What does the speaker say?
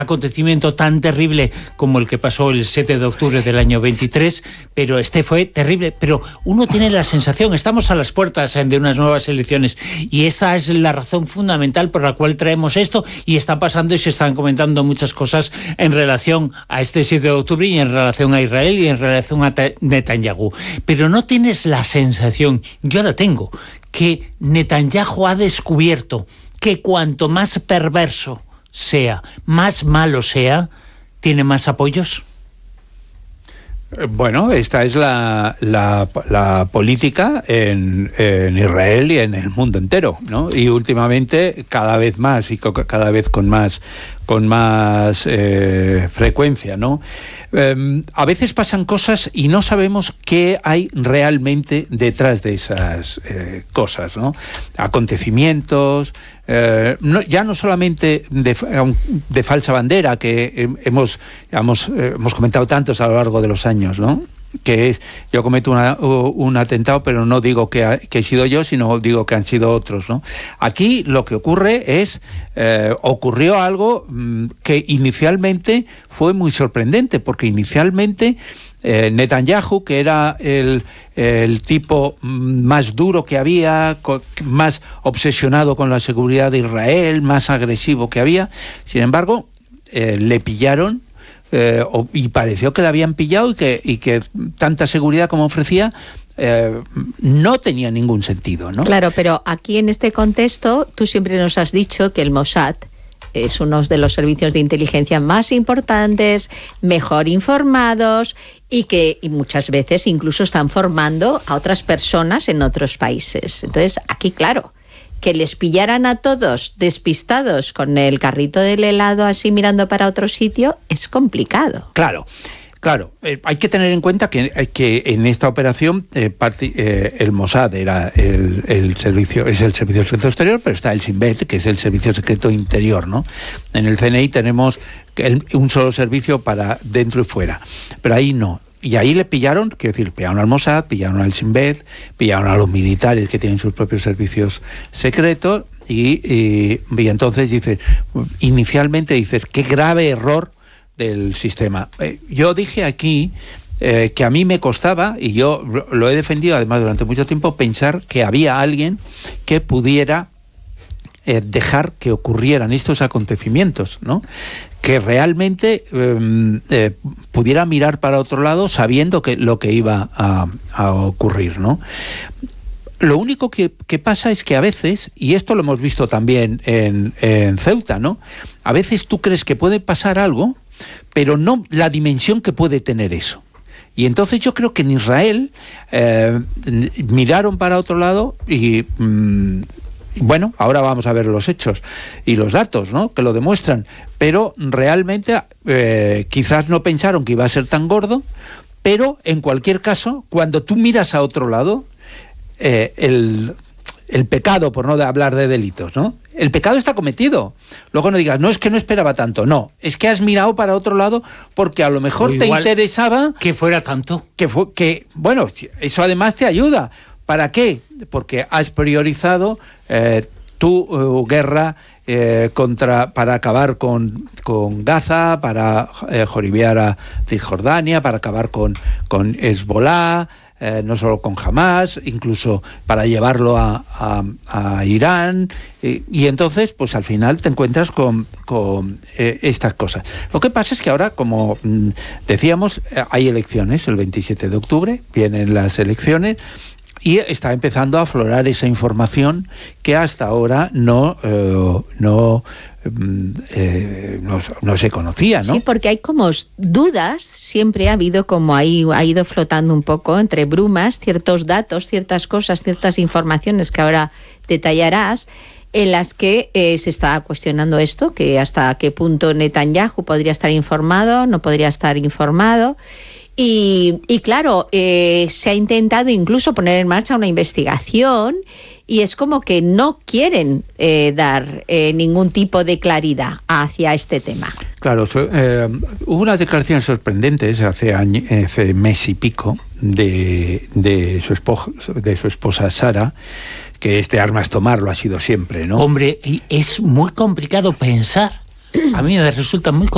acontecimiento tan terrible como el que pasó el 7 de octubre del año 23, pero este fue terrible. Pero uno tiene la sensación, estamos a las puertas de unas nuevas elecciones, y esa es la razón fundamental por la cual traemos esto, y está pasando y se están comentando muchas cosas en relación a este 7 de octubre y en relación a Israel y en relación a Netanyahu. Pero no tienes la sensación, yo la tengo, que Netanyahu ha descubierto que cuanto más perverso sea, más malo sea, tiene más apoyos. Bueno, esta es la política en Israel y en el mundo entero, ¿no? Y últimamente cada vez más y cada vez con más frecuencia, ¿no? A veces pasan cosas y no sabemos qué hay realmente detrás de esas cosas, ¿no? Acontecimientos, ya no solamente de falsa bandera, que hemos comentado tantos a lo largo de los años, ¿no? Que es, yo cometo un atentado, pero no digo que he sido yo, sino digo que han sido otros, ¿no? Aquí lo que ocurre es, ocurrió algo que inicialmente fue muy sorprendente, porque inicialmente Netanyahu, que era el tipo más duro que había, más obsesionado con la seguridad de Israel, más agresivo que había, sin embargo, le pillaron, y pareció que la habían pillado y que tanta seguridad como ofrecía no tenía ningún sentido, ¿no? Claro, pero aquí en este contexto tú siempre nos has dicho que el Mossad es uno de los servicios de inteligencia más importantes, mejor informados y muchas veces incluso están formando a otras personas en otros países. Entonces, aquí, claro, que les pillaran a todos despistados con el carrito del helado así mirando para otro sitio es complicado. Claro. Hay que tener en cuenta que en esta operación el Mossad era el servicio, es el servicio secreto exterior, pero está el Shin Bet, que es el servicio secreto interior, ¿no? En el CNI tenemos un solo servicio para dentro y fuera, pero ahí no. Y ahí le pillaron, quiero decir, pillaron al Mossad, pillaron al Shin Bet, pillaron a los militares que tienen sus propios servicios secretos, y entonces dices, inicialmente dices, qué grave error del sistema. Yo dije aquí que a mí me costaba, y yo lo he defendido además durante mucho tiempo, pensar que había alguien que pudiera dejar que ocurrieran estos acontecimientos, ¿no? Que realmente pudiera mirar para otro lado sabiendo que lo que iba a ocurrir, ¿no? Lo único que pasa es que a veces, y esto lo hemos visto también en Ceuta, ¿no? A veces tú crees que puede pasar algo, pero no la dimensión que puede tener eso. Y entonces yo creo que en Israel miraron para otro lado y bueno, ahora vamos a ver los hechos y los datos, ¿no?, que lo demuestran, pero realmente quizás no pensaron que iba a ser tan gordo, pero en cualquier caso, cuando tú miras a otro lado, el pecado, por no hablar de delitos, ¿no?, el pecado está cometido. Luego no digas, no, es que no esperaba tanto. No, es que has mirado para otro lado porque a lo mejor te interesaba que fuera tanto. Bueno, eso además te ayuda. ¿Para qué? Porque has priorizado tu guerra para acabar con Gaza, para joribear a Cisjordania, para acabar con Hezbollah, no solo con Hamas, incluso para llevarlo a Irán, y entonces pues al final te encuentras con estas cosas. Lo que pasa es que ahora, como decíamos, hay elecciones el 27 de octubre, vienen las elecciones, y está empezando a aflorar esa información que hasta ahora no se conocía, ¿no? Sí, porque hay como dudas, siempre ha habido como ha ido flotando un poco entre brumas ciertos datos, ciertas cosas, ciertas informaciones que ahora detallarás, en las que se está cuestionando esto, que hasta qué punto Netanyahu podría estar informado, no podría estar informado. Y claro, se ha intentado incluso poner en marcha una investigación y es como que no quieren dar ningún tipo de claridad hacia este tema. Claro, hubo unas declaraciones sorprendentes hace mes y pico de su esposa Sara, que este armas tomar lo ha sido siempre, ¿no? Hombre, es muy complicado pensar. A mí me resulta muy complicado